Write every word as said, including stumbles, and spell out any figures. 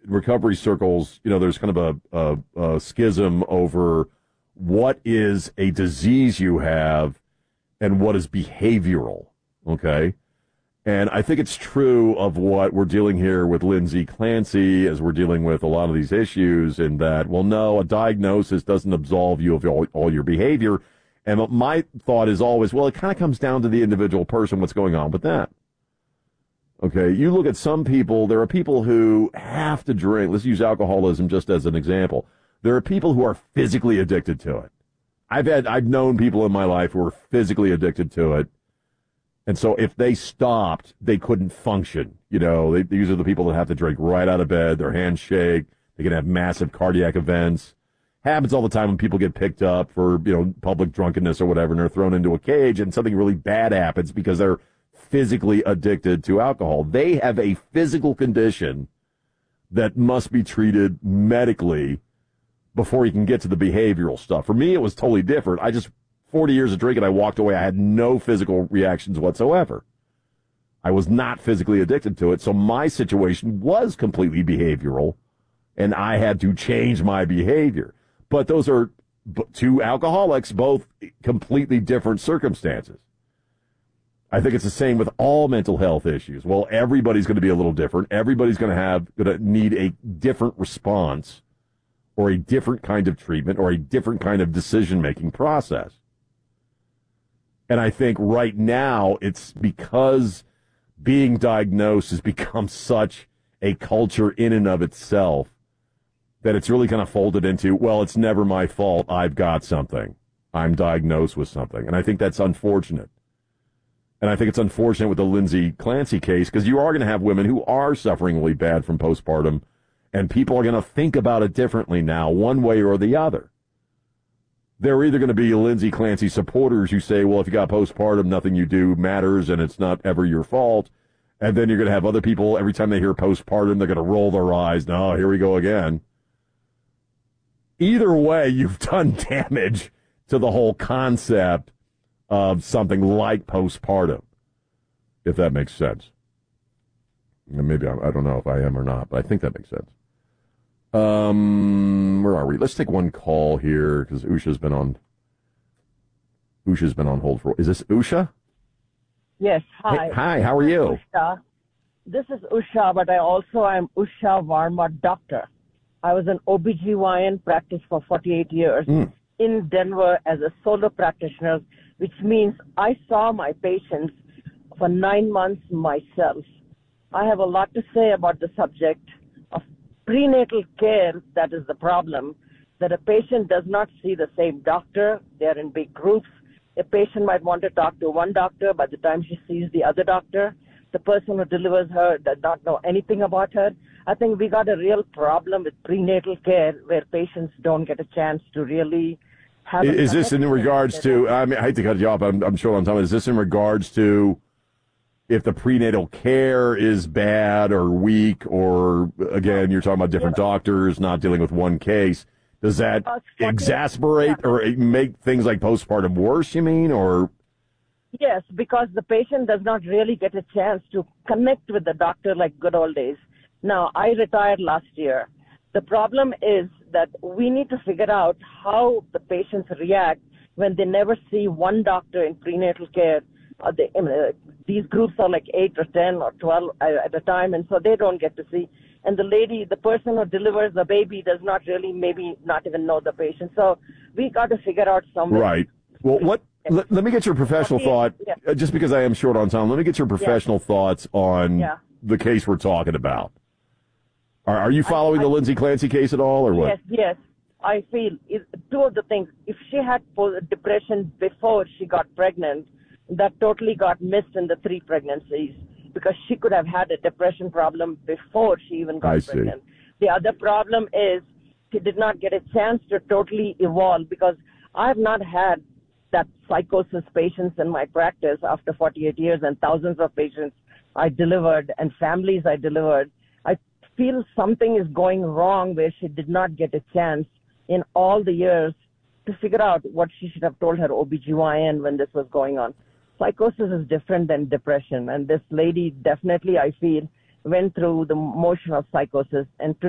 recovery circles, you know, there's kind of a, a, a schism over what is a disease you have and what is behavioral, okay? And I think it's true of what we're dealing here with Lindsay Clancy as we're dealing with a lot of these issues in that, well, no, a diagnosis doesn't absolve you of all, all your behavior. And my thought is always, well, it kind of comes down to the individual person, what's going on with that. Okay, you look at some people, there are people who have to drink. Let's use alcoholism just as an example. There are people who are physically addicted to it. I've had, I've known people in my life who are physically addicted to it. And so if they stopped, they couldn't function. You know, they, these are the people that have to drink right out of bed, their hands shake, they can have massive cardiac events. Happens all the time when people get picked up for, you know, public drunkenness or whatever, and they're thrown into a cage and something really bad happens because they're physically addicted to alcohol. They have a physical condition that must be treated medically before you can get to the behavioral stuff. For me, it was totally different. I just, forty years of drinking, I walked away. I had no physical reactions whatsoever. I was not physically addicted to it, so my situation was completely behavioral, and I had to change my behavior. But those are two alcoholics, both completely different circumstances. I think it's the same with all mental health issues. Well, everybody's going to be a little different. Everybody's going to have going to need a different response or a different kind of treatment or a different kind of decision-making process. And I think right now it's because being diagnosed has become such a culture in and of itself that it's really kind of folded into, well, it's never my fault. I've got something. I'm diagnosed with something. And I think that's unfortunate. And I think it's unfortunate with the Lindsay Clancy case because you are going to have women who are suffering really bad from postpartum, and people are going to think about it differently now, one way or the other. There are either going to be Lindsay Clancy supporters who say, well, if you got postpartum, nothing you do matters and it's not ever your fault. And then you're going to have other people, every time they hear postpartum, they're going to roll their eyes. No, here we go again. Either way, you've done damage to the whole concept of something like postpartum, if that makes sense. And maybe I'm, I don't know if I am or not, but I think that makes sense. Um, where are we? Let's take one call here because Usha's been on. Usha's been on hold for. Is this Usha? Yes. Hi. Hey, hi. How are you? Usha. This is Usha, but I also am Usha Varma doctor. I was an O B G Y N practice for forty-eight years mm. in Denver as a solo practitioner, which means I saw my patients for nine months myself. I have a lot to say about the subject of prenatal care. That is the problem, that a patient does not see the same doctor. They're in big groups. A patient might want to talk to one doctor. By the time she sees the other doctor, the person who delivers her does not know anything about her. I think we got a real problem with prenatal care where patients don't get a chance to really have. Is this in regards to, I mean, I hate to cut you off, I'm, I'm sure I'm talking, is this in regards to if the prenatal care is bad or weak, or again, you're talking about different yeah. doctors not dealing with one case? Does that uh, exasperate yeah. or make things like postpartum worse, you mean, or? Yes, because the patient does not really get a chance to connect with the doctor like good old days. Now, I retired last year. The problem is that we need to figure out how the patients react when they never see one doctor in prenatal care. Uh, they, I mean, uh, these groups are like eight or ten or twelve at a time, and so they don't get to see. And the lady, the person who delivers the baby does not really, maybe not even know the patient. So we got to figure out some way. Right. Well, what? Let, let me get your professional okay. thought, yeah. just because I am short on time. Let me get your professional yeah. thoughts on yeah. the case we're talking about. Are, are you following I, I, the Lindsay Clancy case at all, or what? Yes, yes. I feel it, two of the things. If she had depression before she got pregnant, that totally got missed in the three pregnancies because she could have had a depression problem before she even got I pregnant. See. The other problem is she did not get a chance to totally evolve because I have not had that psychosis patients in my practice after forty-eight years and thousands of patients I delivered and families I delivered. I feel something is going wrong where she did not get a chance in all the years to figure out what she should have told her O B G Y N when this was going on. Psychosis is different than depression, and this lady definitely, I feel, went through the motion of psychosis, and